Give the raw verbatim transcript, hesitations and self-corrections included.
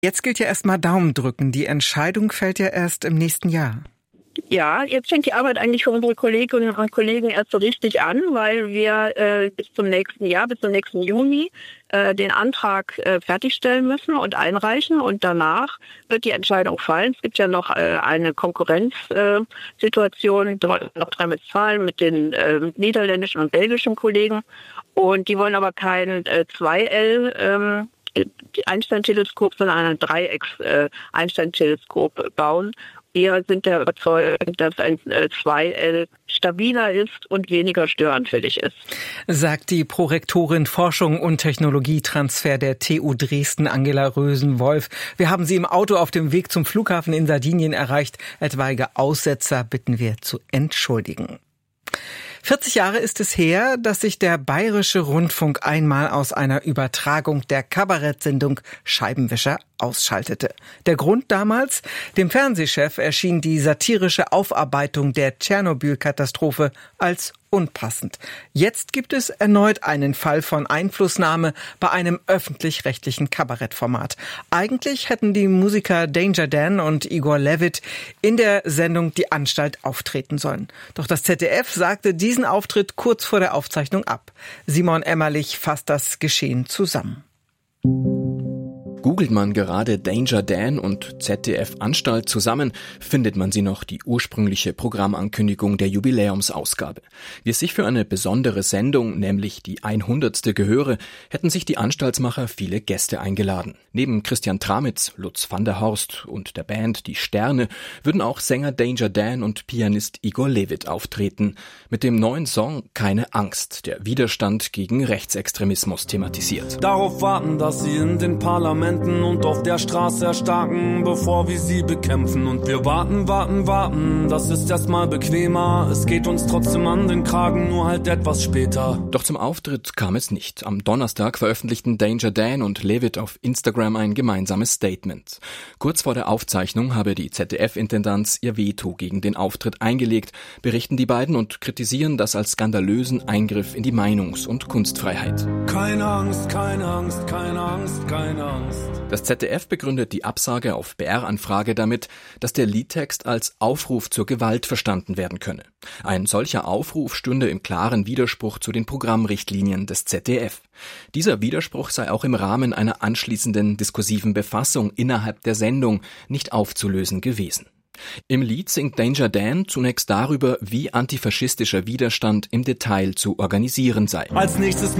Jetzt gilt ja erstmal Daumen drücken. Die Entscheidung fällt ja erst im nächsten Jahr. Ja, jetzt fängt die Arbeit eigentlich für unsere Kolleginnen und Kollegen erst so richtig an, weil wir äh, bis zum nächsten Jahr, bis zum nächsten Juni äh, den Antrag äh, fertigstellen müssen und einreichen. Und danach wird die Entscheidung fallen. Es gibt ja noch äh, eine Konkurrenzsituation, äh, Nordrhein-Westfalen mit den äh, niederländischen und belgischen Kollegen. Und die wollen aber kein äh, zwei L ähm, Einstein-Teleskop, sondern ein Dreiecks-Einstein-Teleskop äh, bauen. Wir sind der Überzeugung, dass ein zwei L stabiler ist und weniger störanfällig ist. Sagt die Prorektorin Forschung und Technologietransfer der T U Dresden, Angela Rösen-Wolf. Wir haben sie im Auto auf dem Weg zum Flughafen in Sardinien erreicht. Etwaige Aussetzer bitten wir zu entschuldigen. vierzig Jahre ist es her, dass sich der Bayerische Rundfunk einmal aus einer Übertragung der Kabarettsendung Scheibenwischer ausschaltete. Der Grund damals? Dem Fernsehchef erschien die satirische Aufarbeitung der Tschernobyl-Katastrophe als unpassend. Jetzt gibt es erneut einen Fall von Einflussnahme bei einem öffentlich-rechtlichen Kabarettformat. Eigentlich hätten die Musiker Danger Dan und Igor Levit in der Sendung Die Anstalt auftreten sollen. Doch das Z D F sagte diesen Auftritt kurz vor der Aufzeichnung ab. Simon Emmerlich fasst das Geschehen zusammen. Googelt man gerade Danger Dan und Z D F Anstalt zusammen, findet man sie noch, die ursprüngliche Programmankündigung der Jubiläumsausgabe. Wie es sich für eine besondere Sendung, nämlich die hundertste gehöre, hätten sich die Anstaltsmacher viele Gäste eingeladen. Neben Christian Tramitz, Lutz van der Horst und der Band Die Sterne würden auch Sänger Danger Dan und Pianist Igor Levit auftreten. Mit dem neuen Song Keine Angst, der Widerstand gegen Rechtsextremismus thematisiert. Darauf warten, dass sie in den Parlamenten und auf der Straße erstarken, bevor wir sie bekämpfen. Und wir warten, warten, warten, das ist erstmal bequemer. Es geht uns trotzdem an den Kragen, nur halt etwas später. Doch zum Auftritt kam es nicht. Am Donnerstag veröffentlichten Danger Dan und Levit auf Instagram ein gemeinsames Statement. Kurz vor der Aufzeichnung habe die Z D F-Intendanz ihr Veto gegen den Auftritt eingelegt, berichten die beiden und kritisieren das als skandalösen Eingriff in die Meinungs- und Kunstfreiheit. Keine Angst, keine Angst, keine Angst, keine Angst. Das Z D F begründet die Absage auf B R-Anfrage damit, dass der Liedtext als Aufruf zur Gewalt verstanden werden könne. Ein solcher Aufruf stünde im klaren Widerspruch zu den Programmrichtlinien des Z D F. Dieser Widerspruch sei auch im Rahmen einer anschließenden diskursiven Befassung innerhalb der Sendung nicht aufzulösen gewesen. Im Lied singt Danger Dan zunächst darüber, wie antifaschistischer Widerstand im Detail zu organisieren sei. Als nächstes